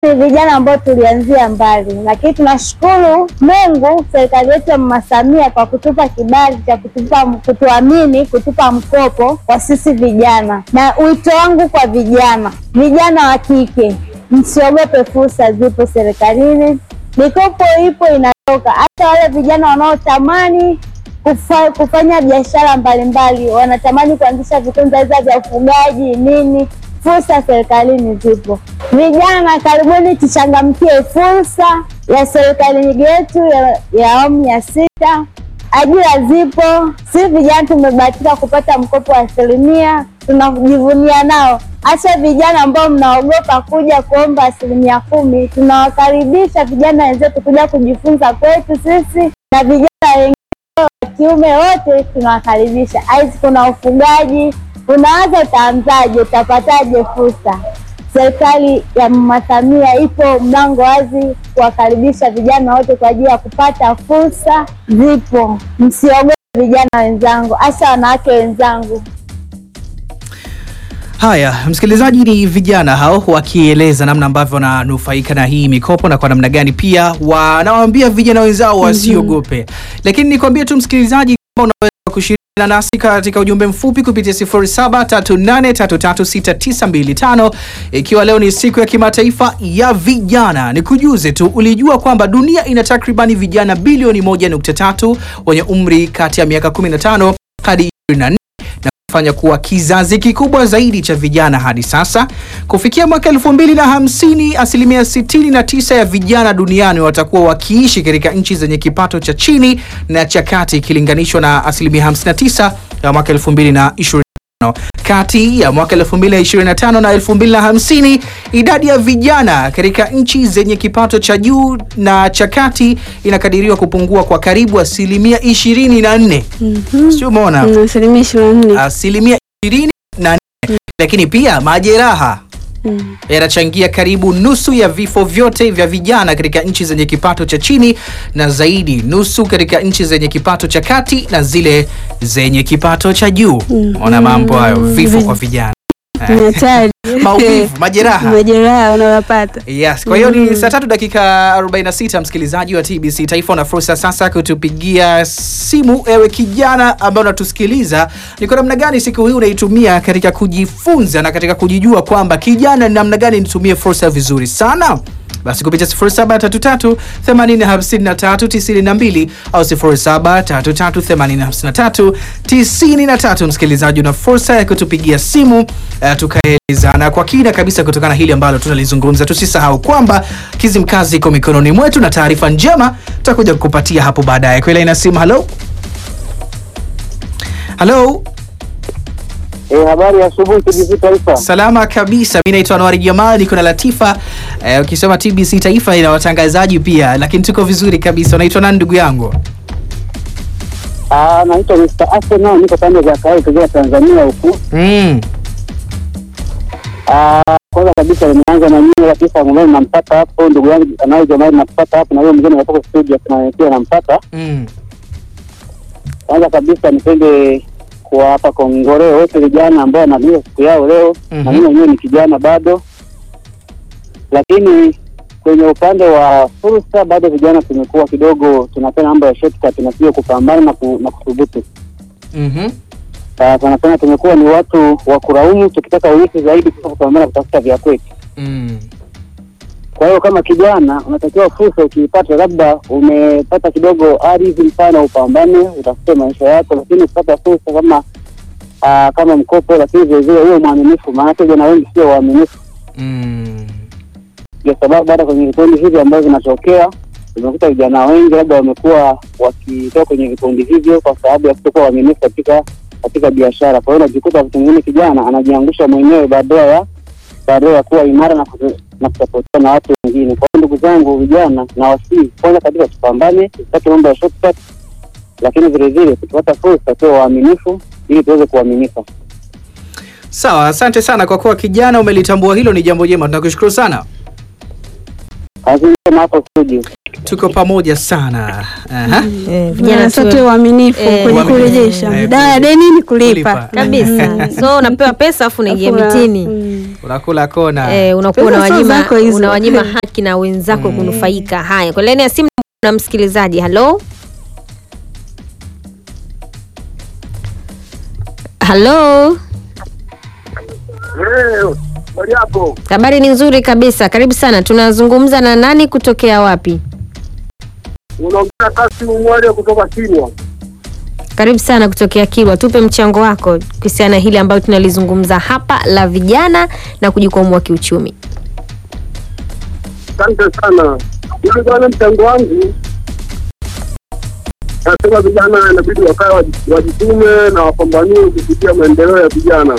Ni vijana ambao tulianzia mbali, lakini tunashukuru Mungu, serikali yetu ya Mama Samia kwa kutupa kibali cha kutuamini, kutupa mkopo kwa sisi vijana. Na wito wangu kwa vijana wa kike, msiogope, fursa zipo serikalini, mikopo ipo inatoka. Hata wale vijana wanaotamani kufanya biashara mbalimbali, wanatamani kuanzisha vikundi vya ufugaji nini, fursa serikalini zipo. Vijana karibuni tuchangamkie fursa ya serikali yetu ya awamu ya 6. Ajira zipo. Sisi vijana tumebahatika kupata mkopo wa 1%, tunajivunia nao. Hasa vijana ambao mnaogopa kuja kuomba 10%, tunawakaribisha vijana wenzetu kuja kujifunza kwetu sisi, na vijana wengine wa kiume wote tunawakaribisha. Aidha kuna ufugaji, unaanza utaanzaje, utapataje fursa? Serikali ya Mama Samia ipo mlango wazi kuwakaribisha vijana wote kwa ajili ya kupata fursa. Zipo, msiogope vijana wenzangu, hasa wanawake wenzangu. Haya, msikilizaji, ni vijana hao wakieleza namna ambavyo wananufaika na hii mikopo na kwa namna gani pia wanawaambia vijana wenzao wasiogope. Lakini nikwambie tu msikilizaji, kama unaweza kushiriki nasi katika ujumbe mfupi kupitia 0738336925, ikiwa leo ni siku ya kimataifa ya vijana. Nikujuze tu, ulijua kwamba dunia ina takribani vijana bilioni 1.3 wenye umri kati ya miaka 15 hadi 24, fanya kuwa kizazi kikubwa zaidi cha vijana hadi sasa. Kufikia mwaka 2050, asilimia 69 ya vijana duniani watakuwa wakiishi katika nchi zenye kipato cha chini na cha kati, ikilinganishwa na asilimia 59 ya mwaka 2020. Kati ya mwaka 2025 na 2050, idadi ya vijana katika nchi zenye kipato cha juu na cha kati inakadiriwa kupungua kwa karibu asilimia 24. Sio umeona? Asilimia 24. Asilimia 24. Lakini pia majeraha yanachangia karibu nusu ya vifo vyote vya vijana katika nchi zenye kipato cha chini, na zaidi nusu katika nchi zenye kipato cha kati na zile zenye kipato cha juu. Ona mambo hayo, vifo kwa vijana. Maumivu, majeraha unawapata. Yes, kwa hiyo ni saa 3 dakika 46, msikilizaji wa TBC Taifa, na fursa sasa kutupigia simu ewe kijana ambaye unatusikiliza. Ni kwa namna gani siku hii unaitumia katika kujifunza na katika kujijua kwamba kijana ni namna gani nitumie fursa vizuri sana? Basi kupitia 0733805392 au 0733805393, msikilizaji, una fursa ya kutupigia simu tukaelezana kwa kina kabisa kutokana na hili ambalo tunalizungumza. Tusisahau kwamba Kizimkazi iko mikononi mwetu na taarifa njema tutakuja kukupatia hapo baadaye. Kwa ile ina simu. Hello. Habari ya asubuhi TBC Taifa. Salama kabisa. Mimi naitwa Anwar Jamal, niko na Latifa. Ukisema TBC Taifa ina watangazaji pia, lakini tuko vizuri kabisa. Unaitwa nani ndugu yangu? Naitwa Mr. Arsenal, niko pande za Kagera Tanzania huku. Kwanza kabisa nimeanza na nyinyi Latifa, ambaye nampata hapo, ndugu yangu Anwar Jamal nampata hapo, na yule mwingine anatoka studio pia nampata. Kwanza kabisa nipende kwa hapa Kongoreo wote vijana ambao wanaadhimisha siku yao leo. Na mimi mwenyewe ni kijana bado, lakini kwenye upande wa fursa bado vijana tumekuwa kidogo tunapenda mambo ya shortcut, tunasio kupambana na kuthubutu. Sana tumekuwa ni watu wa kulaumu, tukitaka urithi zaidi kwa kupambana kutafuta vya kwetu. Kwa hiyo kama kijana unatakiwa fursa ukipata, labda umepata kidogo ardhi, mfano upambane utafute maisha yako, lakini ukipata fursa kama mkopo, lakini vile vile huo mwaminifu, maana vijana wengi sio waaminifu. Kwa sababu baada kwenye vikundi hivi ambavyo vinatokea, unakuta vijana wengi labda wamekuwa wakitoka kwenye vikundi hivyo kwa sababu ya kutokuwa waaminifu katika biashara. Kwa hiyo unajikuta mtu mwingine kijana anajiangusha mwenyewe baadaye ya kuwa imara na kusapotiwa na watu wengine. Kwa hiyo ndugu zangu vijana, na wasii kwanza kabisa tupambane, tusitaki mambo ya shortcut, lakini vile vile tupata fursa tuwe waaminifu ili tuweze kuaminika. Sawa, asante sana kwa kuwa kijana umelitambua hilo, ni jambo jema, tunakushukuru sana. Asante hapo studio. Tuko pamoja sana. Vijana sote waaminifu kwenye kurejesha. Dawa deni ni kulipa. Kabisa. So unapewa pesa afu unaingia mitini. unakula kona. Unakuwa Pesa sio zako hizo. unawanyima haki na wenzako kunufaika. Haya, kwa laini ya simu na msikilizaji. Halo. Halo. Habari ni nzuri kabisa. Karibu sana. Tunazungumza na nani kutokea wapi? Unaongea Kasimu Mwale kutoka Kilwa. Karibu sana kutokea Kilwa. Tupe mchango wako kuhusiana hili ambayo tunalizungumza hapa la vijana na kujikwamua kiuchumi. Asante sana. Ili bwana, mchango wangu nasema vijana inabidi wakae wajitume na wapambanie kufikia maendeleo ya vijana.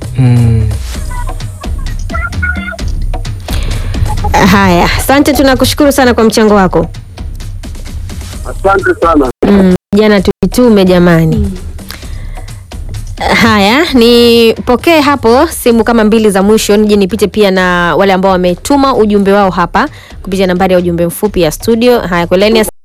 Haya, asante, tunakushukuru sana kwa mchango wako. Asante sana. Vijana tujitume jamani. Haya, nipokee hapo simu kama 2 za mwisho, nije nipite pia na wale ambao wametuma ujumbe wao hapa kupitia nambari ya ujumbe mfupi ya studio. Haya, kwa laini ya